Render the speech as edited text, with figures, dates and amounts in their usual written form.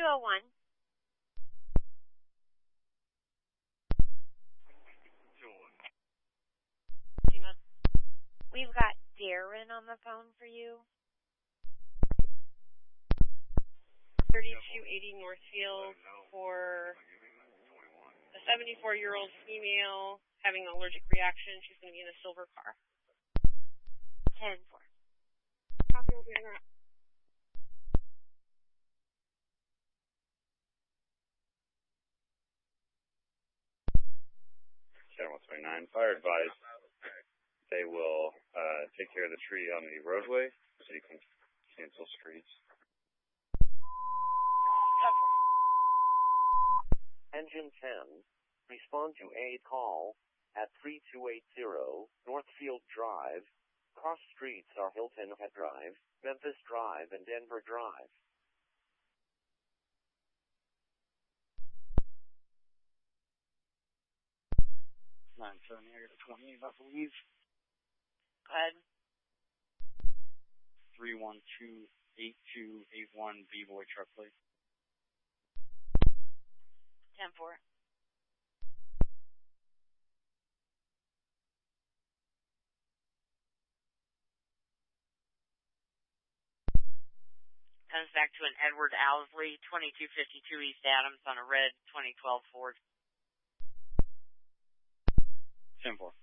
201. We've got Darren on the phone for you. 3280 Northfield for a 74-year-old female having an allergic reaction. She's going to be in a silver car. 10-4. Copy, we'll be in that. Channel 129, fire advised. They will take care of the tree on the roadway so you can cancel streets. Engine 10, respond to a call at 3280 Northfield Drive. Cross streets are Hilton Head Drive, Memphis Drive, and Denver Drive. I got a 28, I believe. Go ahead. 312-8281 B-Boy truck plate. 10-4. Comes back to an Edward Owsley, 2252 East Adams on a red 2012 Ford. 10-4.